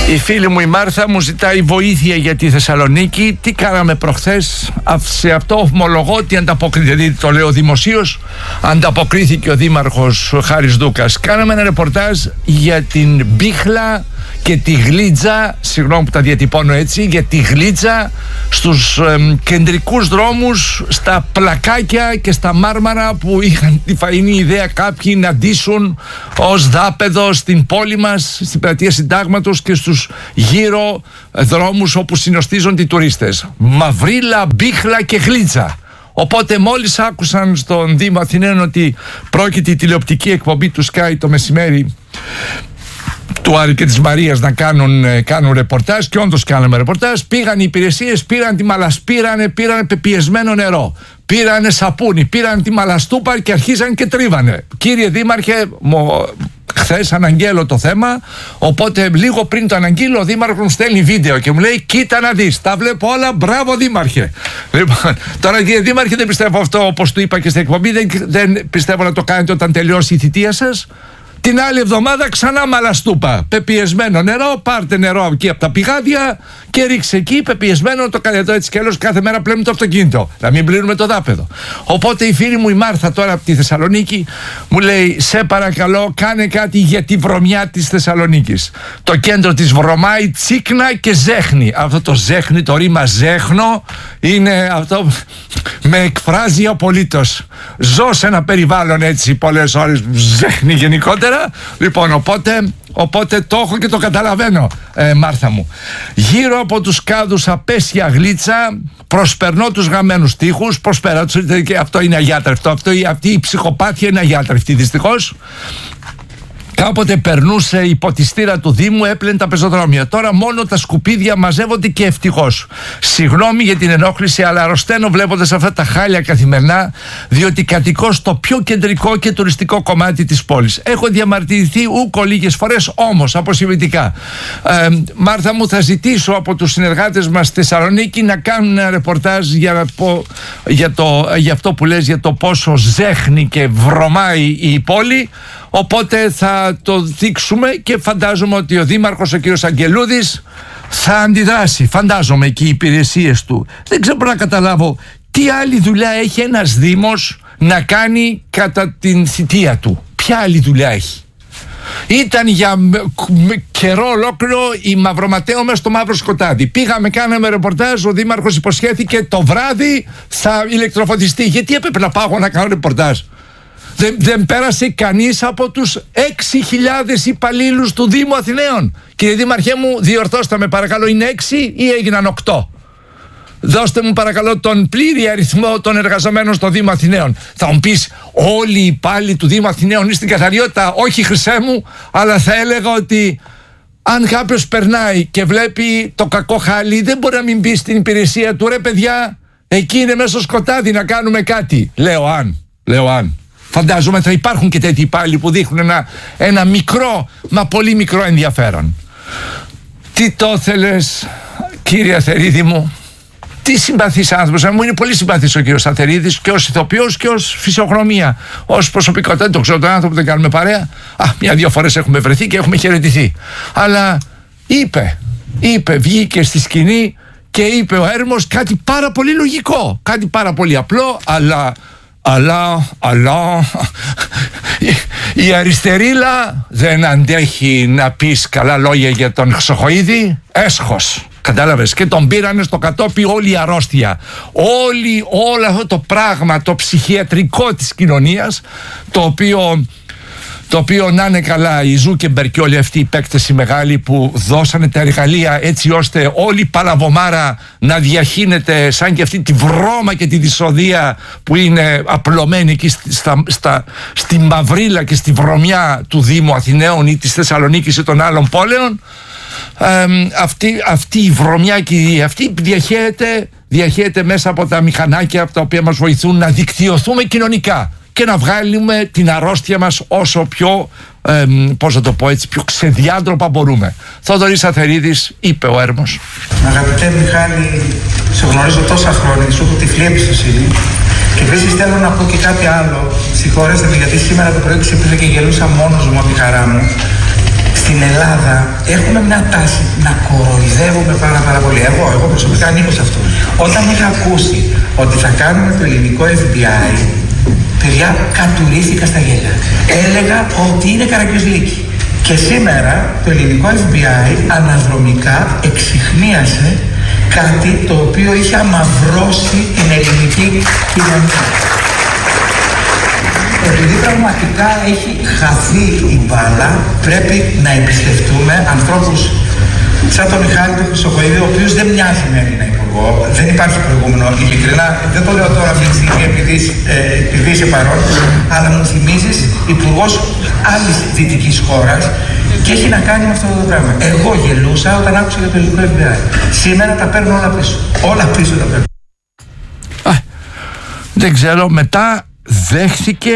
Η φίλη μου η Μάρθα μου ζητάει βοήθεια για τη Θεσσαλονίκη. Τι κάναμε προχθές? Σε αυτό ομολογώ ότι ανταποκρίθηκε, το λέω δημοσίως, ανταποκρίθηκε ο Δήμαρχος Χάρης Δούκας. Κάναμε ένα ρεπορτάζ για την Μπίχλα και τη Γλίτσα, συγγνώμη που τα διατυπώνω έτσι, για τη Γλίτσα στους κεντρικούς δρόμους, στα πλακάκια και στα μάρμαρα που είχαν τη φαϊνή ιδέα κάποιοι να ντύσουν ως δάπεδο στην πόλη μας, στην πλατεία Συντάγματος και στους γύρω δρόμους όπου συνοστίζονται οι τουρίστες. Μαυρίλα, Μπίχλα και Γλίτσα. Οπότε μόλις άκουσαν στον Δήμο Αθηναίων ότι πρόκειται η τηλεοπτική εκπομπή του Sky το μεσημέρι του Άρη και της Μαρίας να κάνουν ρεπορτάζ, και όντως κάναμε ρεπορτάζ, πήγαν οι υπηρεσίες, πήραν τη μαλασπήρανε, πήραν πεπιεσμένο νερό, πήρανε σαπούνι, πήραν τη μαλαστούπα και αρχίζαν και τρίβανε. Κύριε Δήμαρχε, χθες αναγγέλω το θέμα, οπότε λίγο πριν το αναγγείλω ο Δήμαρχος μου στέλνει βίντεο και μου λέει: κοίτα να δεις, τα βλέπω όλα, μπράβο Δήμαρχε. Λοιπόν, τώρα κύριε Δήμαρχε, δεν πιστεύω αυτό, όπως του είπα και στην εκπομπή, δεν πιστεύω να το κάνετε όταν τελειώσει η θητεία σας. Την άλλη εβδομάδα ξανά μαλαστούπα, πεπιεσμένο νερό, πάρτε νερό εκεί από τα πηγάδια και ρίξε εκεί, πεπιεσμένο, το κάνετε έτσι κι αλλιώς κάθε μέρα πλένουμε το αυτοκίνητο, να μην πλύνουμε το δάπεδο. Οπότε η φίλη μου η Μάρθα τώρα από τη Θεσσαλονίκη μου λέει: σε παρακαλώ, κάνε κάτι για τη βρωμιά της Θεσσαλονίκης. Το κέντρο της βρωμάει, τσίκνα και ζέχνει. Αυτό το ζέχνει, το ρήμα ζέχνο, είναι αυτό, με εκφράζει απολύτως. Ζω σε ένα περιβάλλον έτσι πολλές ώρες, ζέχνει γενικότερα. Λοιπόν, οπότε το έχω και το καταλαβαίνω, Μάρθα μου. Γύρω από τους κάδους απέσια Γλίτσα προσπερνώ τους γαμμένους τοίχους. Και αυτό είναι αγιάτρευτο. Αυτή η ψυχοπάθεια είναι αγιάτρευτη δυστυχώς. Κάποτε περνούσε η ποτιστήρα του Δήμου, έπλαινε τα πεζοδρόμια. Τώρα μόνο τα σκουπίδια μαζεύονται και ευτυχώς. Συγγνώμη για την ενόχληση, αλλά αρρωσταίνω βλέποντας αυτά τα χάλια καθημερινά, διότι κατοικώ στο πιο κεντρικό και τουριστικό κομμάτι της πόλης. Έχω διαμαρτυρηθεί ούκο λίγες φορές, όμως αποσυμβητικά. Μάρθα μου, θα ζητήσω από τους συνεργάτες μας στη Θεσσαλονίκη να κάνουν ένα ρεπορτάζ για αυτό που λες, για το πόσο ζέχνει και βρωμάει η πόλη. Οπότε θα το δείξουμε και φαντάζομαι ότι ο Δήμαρχος, ο κύριος Αγγελούδης, θα αντιδράσει. Φαντάζομαι και οι υπηρεσίες του. Δεν ξέρω να καταλάβω τι άλλη δουλειά έχει ένας Δήμος να κάνει κατά την θητεία του. Ποια άλλη δουλειά έχει? Ήταν για καιρό ολόκληρο η Μαυροματέο μέσα στο μαύρο σκοτάδι. Πήγαμε, κάναμε ρεπορτάζ, ο Δήμαρχος υποσχέθηκε το βράδυ θα ηλεκτροφωτιστεί. Γιατί έπρεπε να πάω να κάνω ρεπορτάζ? Δεν πέρασε κανείς από τους 6.000 υπαλλήλους του Δήμου Αθηναίων. Κύριε Δήμαρχέ μου, διορθώστε με παρακαλώ, είναι 6 ή έγιναν 8? Δώστε μου παρακαλώ τον πλήρη αριθμό των εργαζομένων στο Δήμο Αθηναίων. Θα μου πεις, όλοι οι υπάλληλοι του Δήμου Αθηναίων είναι στην καθαριότητα? Όχι, χρυσέ μου, αλλά θα έλεγα ότι αν κάποιος περνάει και βλέπει το κακό χάλι, δεν μπορεί να μην πει στην υπηρεσία του: ρε παιδιά, εκεί είναι μέσα στο σκοτάδι, να κάνουμε κάτι. Λέω αν. Φαντάζομαι θα υπάρχουν και τέτοιοι υπάλληλοι που δείχνουν ένα μικρό, μα πολύ μικρό ενδιαφέρον. Τι το θέλες, κύριε Αθερίδη μου? Τι συμπαθής άνθρωπος, μου είναι πολύ συμπαθής ο κύριος Αθερίδης, και ως ηθοποιός και ως φυσιογνωμία, ως προσωπικότητα. Δεν το ξέρω τον άνθρωπο, δεν κάνουμε παρέα. Μια-δύο φορές έχουμε βρεθεί και έχουμε χαιρετηθεί. Αλλά είπε, βγήκε στη σκηνή και είπε ο έρμος κάτι πάρα πολύ λογικό, κάτι πάρα πολύ απλό, αλλά η αριστερίλα δεν αντέχει να πεις καλά λόγια για τον Χρυσοχοΐδη. Έσχος, κατάλαβες? Και τον πήρανε στο κατόπι όλη η αρρώστια, όλο αυτό το πράγμα, το ψυχιατρικό της κοινωνίας, το οποίο να είναι καλά η Ζούκεμπερ και όλοι αυτοί οι παίκτες οι μεγάλοι που δώσανε τα εργαλεία έτσι ώστε όλη η παλαβομάρα να διαχύνεται σαν και αυτή τη βρώμα και τη δυσοδεία που είναι απλωμένη εκεί στη μαυρίλα και στη βρωμιά του Δήμου Αθηναίων ή της Θεσσαλονίκης ή των άλλων πόλεων. Αυτή η βρωμιά και αυτή διαχέεται μέσα από τα μηχανάκια από τα οποία μας βοηθούν να δικτυωθούμε κοινωνικά και να βγάλουμε την αρρώστια μας όσο πιο, πιο ξεδιάντροπα μπορούμε. Θοδωρής Αθερίδης, είπε ο έρμος. Αγαπητέ Μιχάλη, σε γνωρίζω τόσα χρόνια, σου έχω τυφλή εμπιστοσύνη και επίσης θέλω να πω και κάτι άλλο. Συγχωρέστε με, γιατί σήμερα το πρωί ξύπνησα και γελούσα μόνος μου από τη χαρά μου. στην Ελλάδα έχουμε μια τάση να κοροϊδεύουμε πάρα πολύ. Εγώ προσωπικά ανήκω σε αυτό. Όταν είχα ακούσει ότι θα κάνουμε το ελληνικό FBI, παιδιά, κατουρίστηκα στα γέλια. Έλεγα ότι είναι Καραγκιόζηλίκη. Και σήμερα το ελληνικό FBI αναδρομικά εξιχνίασε κάτι το οποίο είχε αμαυρώσει την ελληνική κοινωνία. Επειδή πραγματικά έχει χαθεί η μπάλα, πρέπει να εμπιστευτούμε ανθρώπους σαν τον Μιχάλη τον Χρυσοχοίδη, ο οποίος δεν μοιάζει με Έλληνα υπουργό, δεν υπάρχει προηγούμενο, ειλικρινά, δεν το λέω τώρα αυτή τη στιγμή επειδή είσαι παρόν, αλλά μου θυμίζεις υπουργός άλλης δυτικής χώρας και έχει να κάνει με αυτό το πράγμα. Εγώ γελούσα όταν άκουσα για το ελληνικό FBI. Σήμερα τα παίρνω όλα πίσω. Όλα πίσω τα παίρνω. Δεν ξέρω, μετά δέχθηκε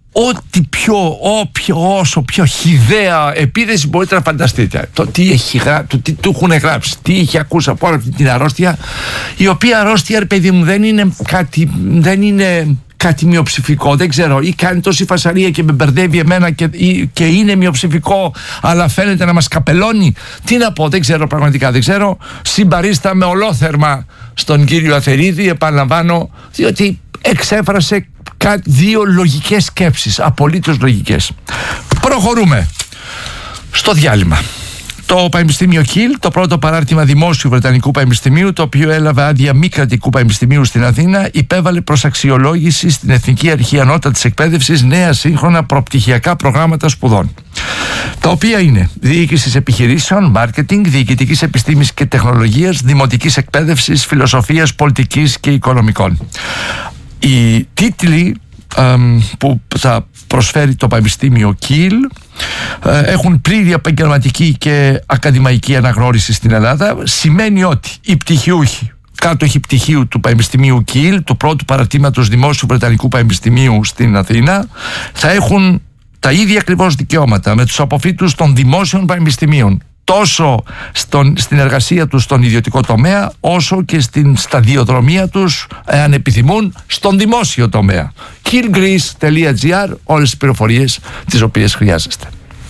όσο πιο χυδαία επίθεση μπορείτε να φανταστείτε. Το τι του έχουν γράψει, τι είχε ακούσει από όλη αυτή την αρρώστια, η οποία αρρώστια, ρε παιδί μου, δεν είναι κάτι μειοψηφικό, δεν ξέρω, ή κάνει τόση φασαρία και με μπερδεύει εμένα και είναι μειοψηφικό, αλλά φαίνεται να μας καπελώνει. Τι να πω, δεν ξέρω, πραγματικά δεν ξέρω. Συμπαρίσταμε ολόθερμα στον κύριο Αθερίδη, επαναλαμβάνω, διότι εξέφρασε δύο λογικές σκέψεις, απολύτως λογικές. Προχωρούμε στο διάλειμμα. Το Πανεπιστήμιο Κιλ, το πρώτο παράρτημα δημόσιου Βρετανικού Πανεπιστημίου, το οποίο έλαβε άδεια μη κρατικού πανεπιστημίου στην Αθήνα, υπέβαλε προς αξιολόγηση στην Εθνική Αρχή Ανώτατης Εκπαίδευσης νέα σύγχρονα προπτυχιακά προγράμματα σπουδών. Τα οποία είναι διοίκησης επιχειρήσεων, μάρκετινγκ, διοικητικής επιστήμης και τεχνολογίας, δημοτικής εκπαίδευσης, φιλοσοφίας, πολιτικής και οικονομικών. Οι τίτλοι που θα προσφέρει το Πανεπιστήμιο Κιλ έχουν πλήρη επαγγελματική και ακαδημαϊκή αναγνώριση στην Ελλάδα. Σημαίνει ότι οι πτυχιούχοι, κάτοχοι πτυχίου του Πανεπιστημίου Κιλ, του πρώτου παρατήματος Δημόσιου Βρετανικού Πανεπιστημίου στην Αθήνα, θα έχουν τα ίδια ακριβώς δικαιώματα με τους αποφύτους των δημόσιων πανεπιστημίων, τόσο στην εργασία τους στον ιδιωτικό τομέα, όσο και στην σταδιοδρομία τους, εάν επιθυμούν, στον δημόσιο τομέα. killgreece.gr, όλες τις πληροφορίες τις οποίες χρειάζεστε.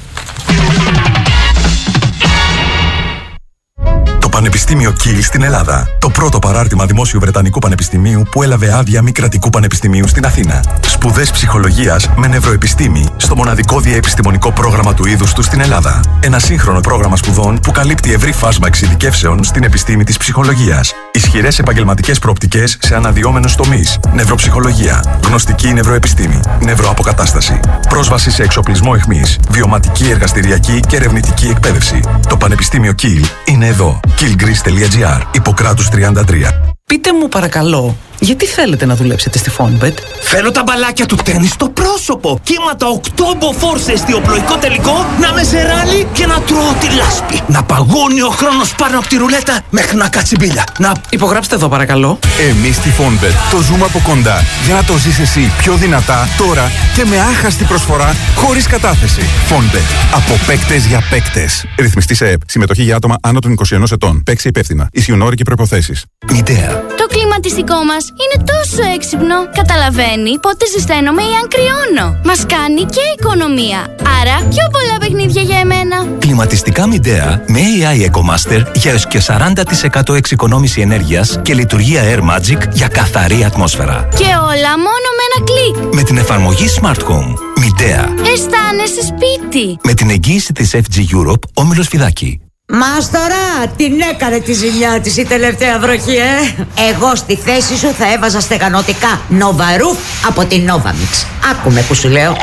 Πανεπιστήμιο Κιλ στην Ελλάδα. Το πρώτο παράρτημα Δημόσιου Βρετανικού Πανεπιστημίου που έλαβε άδεια μη κρατικού πανεπιστημίου στην Αθήνα. Σπουδές ψυχολογίας με νευροεπιστήμη στο μοναδικό διαεπιστημονικό πρόγραμμα του είδους του στην Ελλάδα. Ένα σύγχρονο πρόγραμμα σπουδών που καλύπτει ευρύ φάσμα εξειδικεύσεων στην επιστήμη της ψυχολογίας. Ισχυρές επαγγελματικές προοπτικές σε αναδυόμενους τομείς. Νευροψυχολογία, γνωστική νευροεπιστήμη, νευροαποκατάσταση. Πρόσβαση σε εξοπλισμό αιχμής, βιωματική, εργαστηριακή και ερευνητική εκπαίδευση. Το Πανεπιστήμιο Κιλ είναι εδώ. killgreece.gr, Ιπποκράτους 33. Πείτε μου παρακαλώ, γιατί θέλετε να δουλέψετε στη Fonbet? Θέλω τα μπαλάκια του τέννις στο πρόσωπο. Κύματα 8 μποφόρ σε εστιοπλοϊκό τελικό, να με σε ράλι και να τρώω τη λάσπη. Να παγώνει ο χρόνος πάνω από τη ρουλέτα μέχρι να κάτσει μπίλια. Να υπογράψτε εδώ παρακαλώ. Εμείς στη Fonbet το ζούμε από κοντά για να το ζεις εσύ πιο δυνατά τώρα και με άχαστη προσφορά χωρίς κατάθεση. Fonbet. Από παίκτες για παίκτες. Ρυθμιστή σε ΕΠ. Συμμετοχή για άτομα άνω των 21 ετών. Παίξει υπεύθυνα. Ισχύουν όροι και προϋποθέσεις. Μητέα. Το κλιματιστικό μας είναι τόσο έξυπνο. Καταλαβαίνει πότε ζεσταίνομαι ή αν κρυώνω. Μας κάνει και οικονομία. Άρα πιο πολλά παιχνίδια για εμένα. Κλιματιστικά Μητέα με AI EcoMaster για έως και 40% εξοικονόμηση ενέργειας και λειτουργία Air Magic για καθαρή ατμόσφαιρα. Και όλα μόνο με ένα κλικ. Με την εφαρμογή Smart Home. Μητέα. Αισθάνεσαι σπίτι. Με την εγγύηση της FG Europe, Όμιλος Φιδάκη. Μάστορα, την έκανε τη ζημιά της η τελευταία βροχή, Εγώ στη θέση σου θα έβαζα στεγανοτικά Νοβαρούφ από την Novamix. Άκουμε που σου λέω.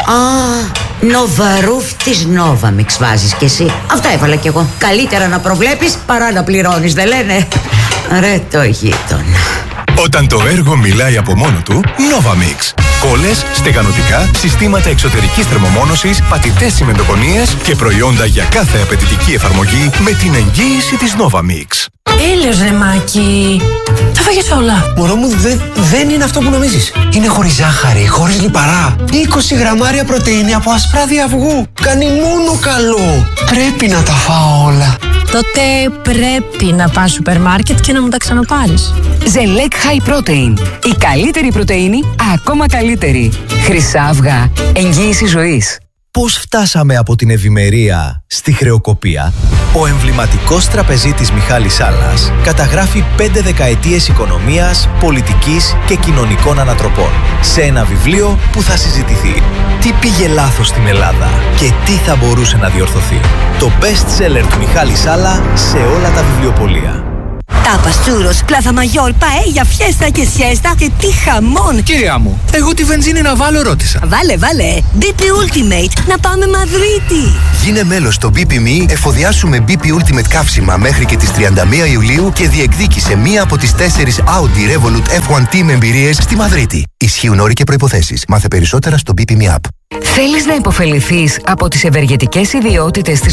Νοβαρούφ της Novamix βάζεις κι εσύ. Αυτό έβαλα κι εγώ. Καλύτερα να προβλέπεις παρά να πληρώνεις, δεν λένε? Ρε το γείτονα. Όταν το έργο μιλάει από μόνο του, Novamix. Κόλλες, στεγανοτικά, συστήματα εξωτερικής θερμομόνωσης, πατητές τσιμεντοκονίες και προϊόντα για κάθε απαιτητική εφαρμογή με την εγγύηση της Novamix. Έλεος ρε Μάκη, τα φάγες όλα. Μωρό μου, δεν είναι αυτό που νομίζεις. Είναι χωρίς ζάχαρη, χωρίς λιπαρά. 20 γραμμάρια πρωτεΐνη από ασπράδι αυγού. Κάνει μόνο καλό. Πρέπει να τα φάω όλα. Τότε πρέπει να πας σούπερ μάρκετ και να μου τα ξαναπάρεις. Ζελέκ High Protein. Η καλύτερη πρωτεΐνη, ακόμα καλύτερη. Χρυσά αυγά. Εγγύηση ζωής. Πώς φτάσαμε από την ευημερία στη χρεοκοπία? Ο εμβληματικός τραπεζίτης Μιχάλης Σάλλας καταγράφει 5 δεκαετίες οικονομίας, πολιτικής και κοινωνικών ανατροπών σε ένα βιβλίο που θα συζητηθεί. Τι πήγε λάθος στην Ελλάδα και τι θα μπορούσε να διορθωθεί? Το best seller του Μιχάλη Σάλλα σε όλα τα βιβλιοπωλεία. Τάπας, τσούρος, πλάθα μαγιόρ, παέγια, φιέστα και σιέστα και τι χαμόν! Κυρία μου, εγώ τη βενζίνη να βάλω ρώτησα. Βάλε, BP Ultimate, να πάμε Μαδρίτη! Γίνε μέλος στο BP.me, εφοδιάσουμε BP Ultimate καύσιμα μέχρι και τις 31 Ιουλίου και διεκδίκησε μία από τις 4 Audi Revolut F1 Team εμπειρίες στη Μαδρίτη. Ισχύουν όροι και προϋποθέσεις. Μάθε περισσότερα στο BP.me app. Θέλεις να υποφεληθείς από τις ευεργετικές ιδιότητες της